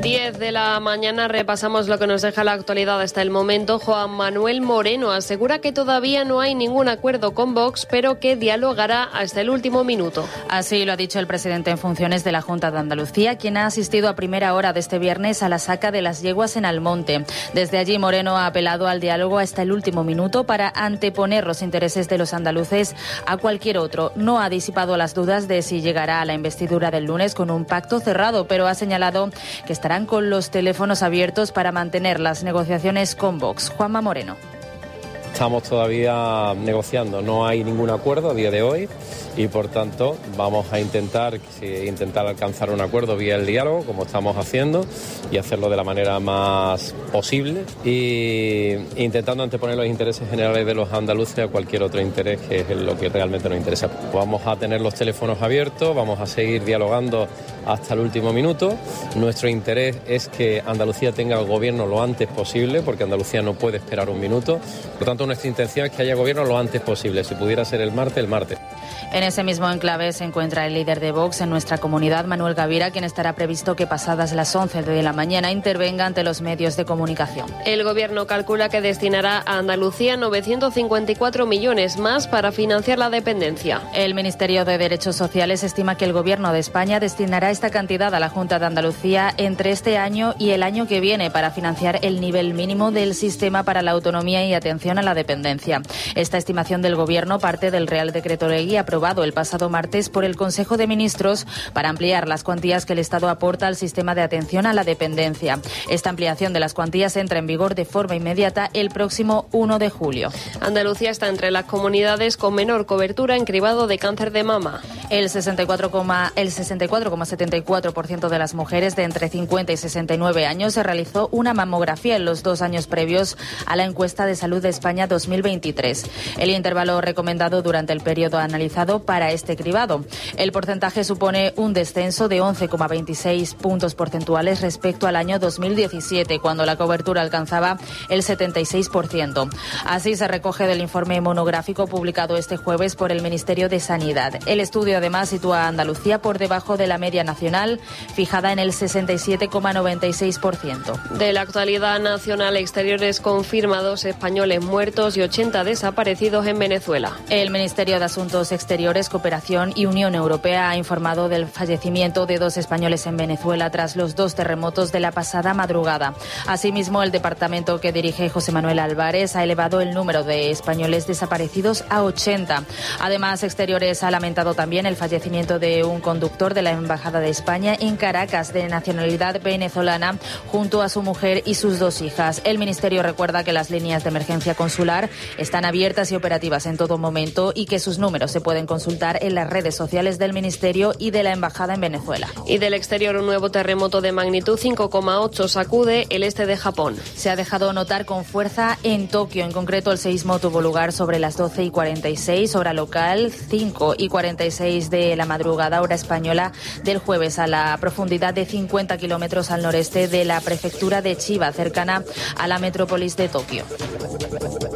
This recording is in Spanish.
10 de la mañana repasamos lo que nos deja la actualidad hasta el momento. Juan Manuel Moreno asegura que todavía no hay ningún acuerdo con Vox, pero que dialogará hasta el último minuto. Así lo ha dicho el presidente en funciones de la Junta de Andalucía, quien ha asistido a primera hora de este viernes a la saca de las yeguas en Almonte. Desde allí, Moreno ha apelado al diálogo hasta el último minuto para anteponer los intereses de los andaluces a cualquier otro. No ha disipado las dudas de si llegará a la investidura del lunes con un pacto cerrado, pero ha señalado que estarán con los teléfonos abiertos para mantener las negociaciones con Vox. Juanma Moreno. Estamos todavía negociando, no hay ningún acuerdo a día de hoy y por tanto vamos a intentar alcanzar un acuerdo vía el diálogo, como estamos haciendo, y hacerlo de la manera más posible y intentando anteponer los intereses generales de los andaluces a cualquier otro interés, que es lo que realmente nos interesa. Vamos a tener los teléfonos abiertos, vamos a seguir dialogando hasta el último minuto. Nuestro interés es que Andalucía tenga el gobierno lo antes posible, porque Andalucía no puede esperar un minuto. Por tanto, nuestra intención es que haya gobierno lo antes posible. Si pudiera ser el martes, el martes. En ese mismo enclave se encuentra el líder de Vox en nuestra comunidad, Manuel Gavira, quien estará previsto que pasadas las 11 de la mañana intervenga ante los medios de comunicación. El gobierno calcula que destinará a Andalucía 954 millones más para financiar la dependencia. El Ministerio de Derechos Sociales estima que el gobierno de España destinará esta cantidad a la Junta de Andalucía entre este año y el año que viene para financiar el nivel mínimo del sistema para la autonomía y atención a la dependencia. Esta estimación del gobierno parte del Real Decreto Ley aprobado el pasado martes por el Consejo de Ministros para ampliar las cuantías que el Estado aporta al sistema de atención a la dependencia. Esta ampliación de las cuantías entra en vigor de forma inmediata el próximo 1 de julio. Andalucía está entre las comunidades con menor cobertura en cribado de cáncer de mama. El 64,74% de las mujeres de entre 50 y 69 años se realizó una mamografía en los 2 años previos a la encuesta de salud de España 2023. El intervalo recomendado durante el periodo analizado para este cribado. El porcentaje supone un descenso de 11,26 puntos porcentuales respecto al año 2017, cuando la cobertura alcanzaba el 76%. Así se recoge del informe monográfico publicado este jueves por el Ministerio de Sanidad. El estudio además sitúa a Andalucía por debajo de la media nacional, fijada en el 67,96%. De la actualidad nacional, exteriores confirmados, españoles muertos y 80 desaparecidos en Venezuela. El Ministerio de Asuntos Exteriores, Cooperación y Unión Europea ha informado del fallecimiento de 2 españoles en Venezuela tras los 2 terremotos de la pasada madrugada. Asimismo, el departamento que dirige José Manuel Álvarez ha elevado el número de españoles desaparecidos a 80. Además, Exteriores ha lamentado también el fallecimiento de un conductor de la Embajada de España en Caracas, de nacionalidad venezolana, junto a su mujer y sus 2 hijas. El Ministerio recuerda que las líneas de emergencia consular están abiertas y operativas en todo momento y que sus números se pueden consultar en las redes sociales del Ministerio y de la Embajada en Venezuela. Y del exterior, un nuevo terremoto de magnitud 5,8 sacude el este de Japón. Se ha dejado notar con fuerza en Tokio. En concreto, el seísmo tuvo lugar sobre las 12:46 hora local, 5:46 de la madrugada hora española del jueves, a la profundidad de 50 kilómetros al noreste de la prefectura de Chiba, cercana a la metrópolis de Tokio.